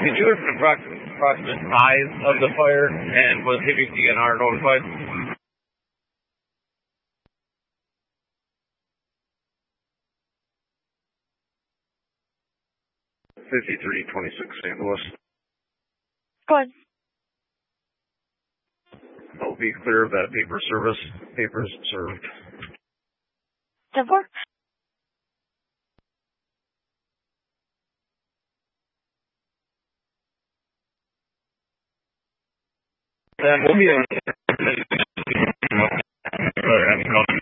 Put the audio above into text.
Did you have an approximate size of the fire, and was Hibbing DNR notified? 5326 St. Louis. Go ahead. I'll be clear of that paper service. Papers served. 10-4. Then we'll be on.